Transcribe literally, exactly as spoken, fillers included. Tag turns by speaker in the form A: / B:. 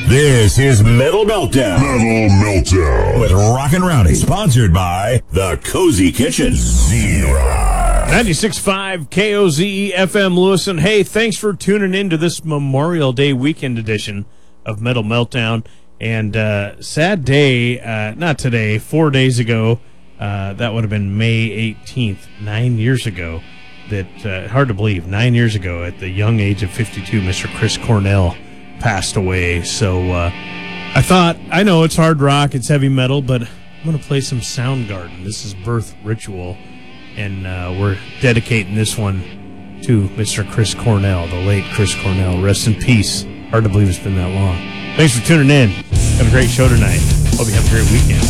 A: This is Metal Meltdown. Metal Meltdown. With Rockin' Rowdy. Sponsored by The Cozy Kitchen. Zero.
B: ninety-six point five K O Z E F M Lewiston. Hey, thanks for tuning in to this Memorial Day weekend edition of Metal Meltdown. And uh, sad day, uh, not today, four days ago, uh, that would have been May eighteenth, nine years ago, that, uh, hard to believe, nine years ago, at the young age of fifty-two, Mister Chris Cornell passed away. So uh, I thought, I know it's hard rock, it's heavy metal, but I'm going to play some Soundgarden. This is Birth Ritual, and uh, we're dedicating this one to Mister Chris Cornell, the late Chris Cornell. Rest in peace. Hard to believe it's been that long. Thanks for tuning in. Have a great show tonight. Hope you have a great weekend.